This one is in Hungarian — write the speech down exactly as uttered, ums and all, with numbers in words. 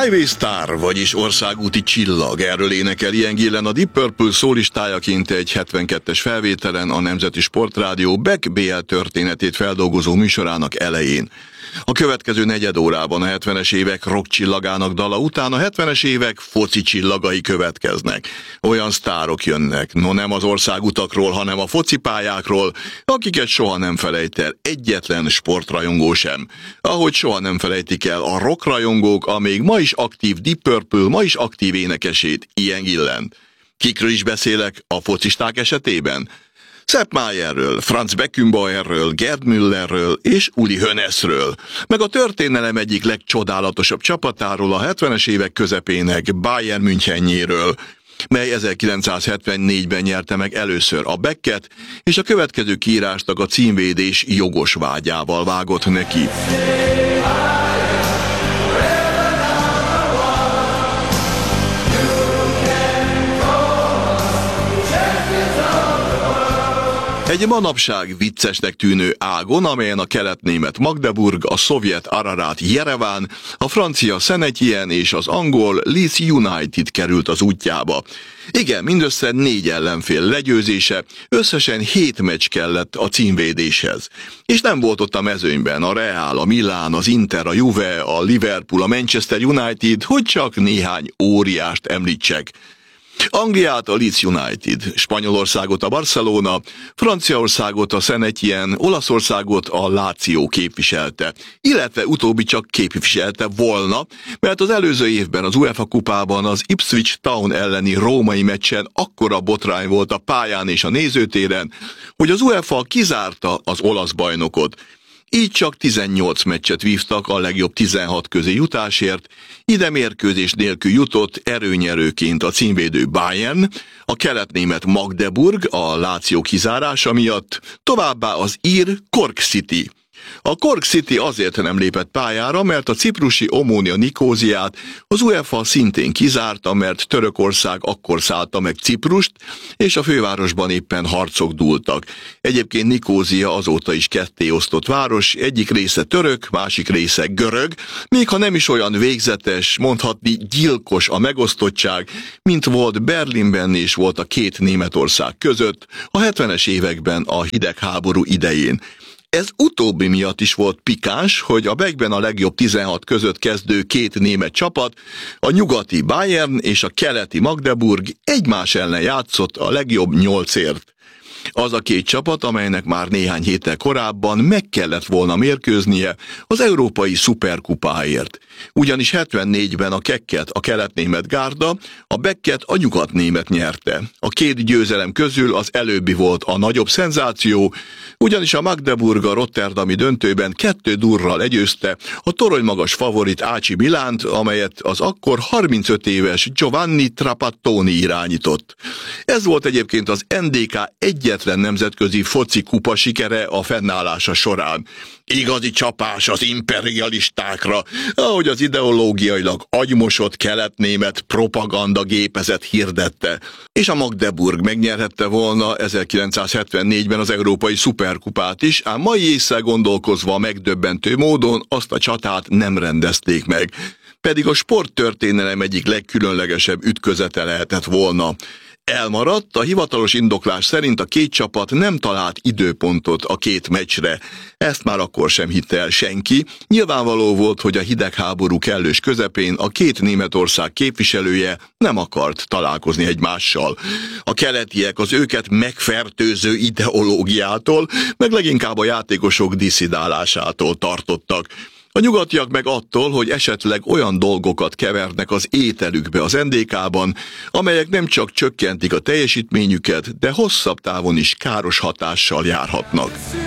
Highway Star, vagyis országúti csillag, erről énekel Ian Gillan, a Deep Purple szólistájaként egy hetvenkettes felvételen a Nemzeti Sportrádió Beck bé el történetét feldolgozó műsorának elején. A következő negyed órában a hetvenes évek rock csillagának dala után a hetvenes évek foci csillagai következnek. Olyan sztárok jönnek, no nem az országutakról, hanem a focipályákról, akiket soha nem felejt el egyetlen sportrajongó sem. Ahogy soha nem felejtik el a rockrajongók a még ma is aktív Deep Purple, ma is aktív énekesét, Ian Gillant. Kikről is beszélek a focisták esetében? Sepp Mayerről, Franz Beckenbauerről, Gerd Müllerről és Uli Hoeneßről, meg a történelem egyik legcsodálatosabb csapatáról, a hetvenes évek közepének Bayern Münchenjéről, mely ezerkilencszázhetvennégyben nyerte meg először a Becket, és a következő kiírásnak a címvédés jogos vágyával vágott neki. Egy manapság viccesnek tűnő ágon, amelyen a kelet-német Magdeburg, a szovjet Ararat Jereván, a francia Saint-Étienne és az angol Leeds United került az útjába. Igen, mindössze négy ellenfél legyőzése, összesen hét meccs kellett a címvédéshez. És nem volt ott a mezőnyben a Real, a Milán, az Inter, a Juve, a Liverpool, a Manchester United, hogy csak néhány óriást említsek. Angliát a Leeds United, Spanyolországot a Barcelona, Franciaországot a Saint-Étienne, Olaszországot a Lazio képviselte, illetve utóbbi csak képviselte volna, mert az előző évben az UEFA kupában az Ipswich Town elleni római meccsen akkora botrány volt a pályán és a nézőtéren, hogy az UEFA kizárta az olasz bajnokot. Így csak tizennyolc meccset vívtak a legjobb tizenhat közé jutásért, ide mérkőzés nélkül jutott erőnyerőként a címvédő Bayern, a kelet-német Magdeburg a Lazio kizárása miatt, továbbá az ír Cork City. A Cork City azért nem lépett pályára, mert a ciprusi Omonia Nikóziát az UEFA szintén kizárta, mert Törökország akkor szállta meg Ciprust, és a fővárosban éppen harcok dúltak. Egyébként Nikózia azóta is ketté osztott város, egyik része török, másik része görög, még ha nem is olyan végzetes, mondhatni gyilkos a megosztottság, mint volt Berlinben és volt a két Németország között a hetvenes években a hidegháború idején. Ez utóbbi miatt is volt pikáns, hogy a Beckben a legjobb tizenhat között kezdő két német csapat, a nyugati Bayern és a keleti Magdeburg egymás ellen játszott a legjobb nyolcért. Az a két csapat, amelynek már néhány héttel korábban meg kellett volna mérkőznie az európai szuperkupáért. Ugyanis hetvennégyben a Kekket a kelet-német gárda, a Becket a nyugat-német nyerte. A két győzelem közül az előbbi volt a nagyobb szenzáció, ugyanis a Magdeburg a rotterdami döntőben kettő durral legyőzte a toronymagas favorit Ácsi Milánt, amelyet az akkor harmincöt éves Giovanni Trapattoni irányított. Ez volt egyébként az en dé ká egyetlen nemzetközi foci kupa sikere a fennállása során. Igazi csapás az imperialistákra, ahogy az ideológiailag agymosott kelet-német propaganda gépezet hirdette. És a Magdeburg megnyerhette volna ezerkilencszázhetvennégyben az európai szuperkupát is, ám mai ésszel gondolkozva megdöbbentő módon azt a csatát nem rendezték meg. Pedig a sporttörténelem egyik legkülönlegesebb ütközete lehetett volna. Elmaradt, a hivatalos indoklás szerint a két csapat nem talált időpontot a két meccsre. Ezt már akkor sem hitte el senki. Nyilvánvaló volt, hogy a hidegháború kellős közepén a két Németország képviselője nem akart találkozni egymással. A keletiek az őket megfertőző ideológiától, meg leginkább a játékosok disszidálásától tartottak. A nyugatiak meg attól, hogy esetleg olyan dolgokat kevernek az ételükbe az en dé ká-ban, amelyek nem csak csökkentik a teljesítményüket, de hosszabb távon is káros hatással járhatnak.